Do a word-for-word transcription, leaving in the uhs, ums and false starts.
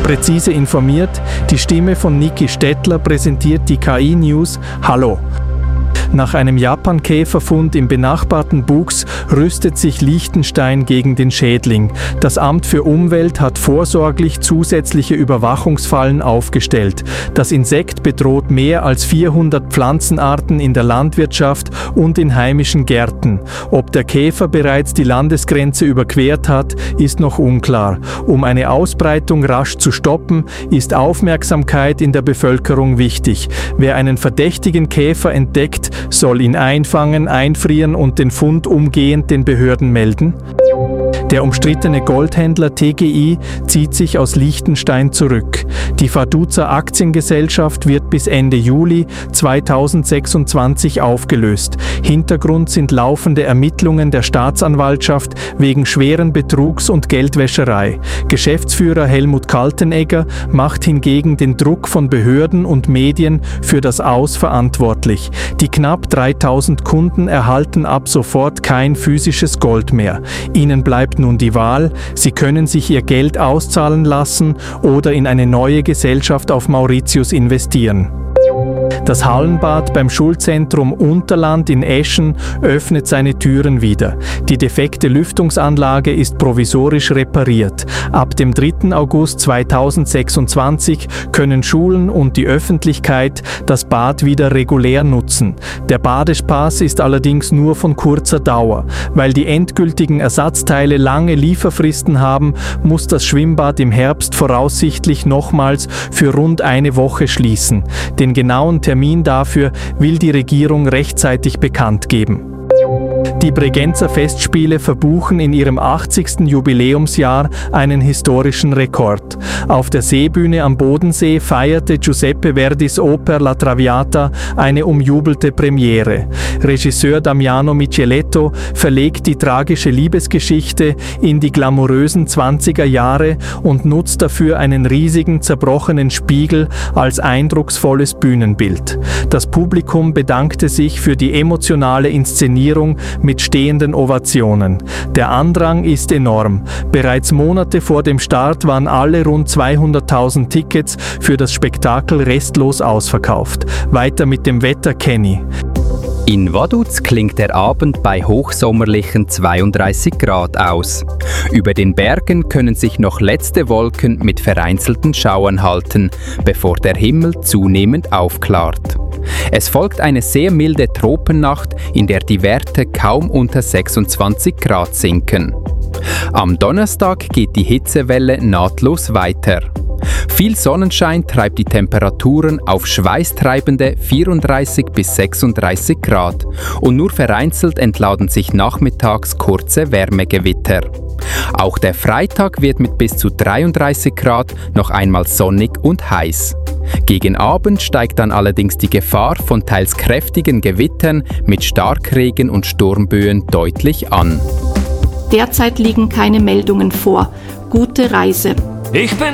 Präzise informiert, die Stimme von Niki Stettler präsentiert die K I-News. Hallo! Nach einem Japan-Käferfund im benachbarten Buchs rüstet sich Liechtenstein gegen den Schädling. Das Amt für Umwelt hat vorsorglich zusätzliche Überwachungsfallen aufgestellt. Das Insekt bedroht mehr als vierhundert Pflanzenarten in der Landwirtschaft und in heimischen Gärten. Ob der Käfer bereits die Landesgrenze überquert hat, ist noch unklar. Um eine Ausbreitung rasch zu stoppen, ist Aufmerksamkeit in der Bevölkerung wichtig. Wer einen verdächtigen Käfer entdeckt, soll ihn einfangen, einfrieren und den Fund umgehend den Behörden melden. Der umstrittene Goldhändler T G I zieht sich aus Liechtenstein zurück. Die Faduza Aktiengesellschaft wird bis Ende Juli zweitausendsechsundzwanzig aufgelöst. Hintergrund sind laufende Ermittlungen der Staatsanwaltschaft wegen schweren Betrugs und Geldwäscherei. Geschäftsführer Helmut Kaltenegger macht hingegen den Druck von Behörden und Medien für das Aus verantwortlich. Die knapp dreitausend Kunden erhalten ab sofort kein physisches Gold mehr. Ihnen bleibt nun die Wahl, sie können sich ihr Geld auszahlen lassen oder in eine neue Gesellschaft auf Mauritius investieren. Das Hallenbad beim Schulzentrum Unterland in Eschen öffnet seine Türen wieder. Die defekte Lüftungsanlage ist provisorisch repariert. Ab dem dritten August zweitausendsechsundzwanzig können Schulen und die Öffentlichkeit das Bad wieder regulär nutzen. Der Badespaß ist allerdings nur von kurzer Dauer. Weil die endgültigen Ersatzteile lange Lieferfristen haben, muss das Schwimmbad im Herbst voraussichtlich nochmals für rund eine Woche schließen. Den genauen Termin dafür will die Regierung rechtzeitig bekannt geben. Die Bregenzer Festspiele verbuchen in ihrem achtzigsten Jubiläumsjahr einen historischen Rekord. Auf der Seebühne am Bodensee feierte Giuseppe Verdis Oper La Traviata eine umjubelte Premiere. Regisseur Damiano Micheletto verlegt die tragische Liebesgeschichte in die glamourösen zwanziger Jahre und nutzt dafür einen riesigen zerbrochenen Spiegel als eindrucksvolles Bühnenbild. Das Publikum bedankte sich für die emotionale Inszenierung mit stehenden Ovationen. Der Andrang ist enorm. Bereits Monate vor dem Start waren alle rund zweihunderttausend Tickets für das Spektakel restlos ausverkauft. Weiter mit dem Wetter, Kenny. In Vaduz klingt der Abend bei hochsommerlichen zweiunddreißig Grad aus. Über den Bergen können sich noch letzte Wolken mit vereinzelten Schauern halten, bevor der Himmel zunehmend aufklart. Es folgt eine sehr milde Tropennacht, in der die Werte kaum unter sechsundzwanzig Grad sinken. Am Donnerstag geht die Hitzewelle nahtlos weiter. Viel Sonnenschein treibt die Temperaturen auf schweißtreibende vierunddreißig bis sechsunddreißig Grad und nur vereinzelt entladen sich nachmittags kurze Wärmegewitter. Auch der Freitag wird mit bis zu dreiunddreißig Grad noch einmal sonnig und heiß. Gegen Abend steigt dann allerdings die Gefahr von teils kräftigen Gewittern mit Starkregen und Sturmböen deutlich an. Derzeit liegen keine Meldungen vor. Gute Reise. Ich bin